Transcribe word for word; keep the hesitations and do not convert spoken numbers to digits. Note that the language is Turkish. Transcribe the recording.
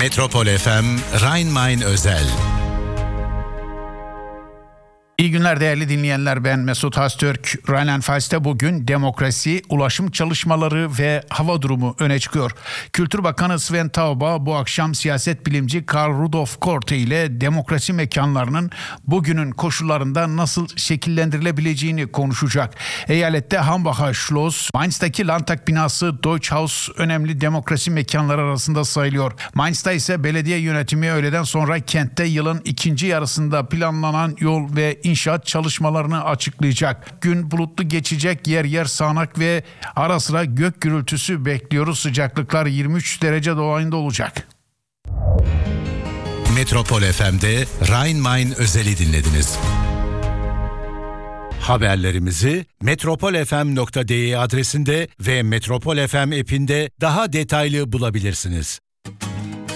Metropol F M Rhein-Main özel. İyi günler değerli dinleyenler, ben Mesut Haztürk. Rheinland-Pfalz'te bugün demokrasi, ulaşım çalışmaları ve hava durumu öne çıkıyor. Kültür Bakanı Sven Taube bu akşam siyaset bilimci Karl Rudolf Korte ile demokrasi mekanlarının bugünün koşullarında nasıl şekillendirilebileceğini konuşacak. Eyalette Hambacher Schloss, Mainz'taki Landtag binası Deutsche Haus önemli demokrasi mekanları arasında sayılıyor. Mainz'ta ise belediye yönetimi öğleden sonra kentte yılın ikinci yarısında planlanan yol ve İnşaat çalışmalarını açıklayacak. Gün bulutlu geçecek, yer yer sağanak ve ara sıra gök gürültüsü bekliyoruz. Sıcaklıklar yirmi üç derece dolayında olacak. Metropol F M'de Rhein-Main özeli dinlediniz. Haberlerimizi metropol f m nokta d e adresinde ve Metropol F M app'inde daha detaylı bulabilirsiniz.